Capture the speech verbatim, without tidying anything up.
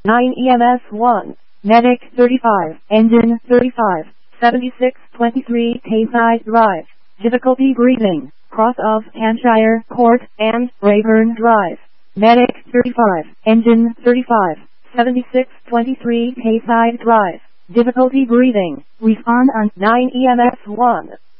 nine E M S one, Medic thirty-five, Engine thirty-five, seventy-six twenty-three Tayside Drive, difficulty breathing, cross of Hampshire Court and Rayburn Drive. Medic thirty-five, Engine thirty-five, seventy-six twenty-three Tayside Drive, difficulty breathing, respond on nine E M S one.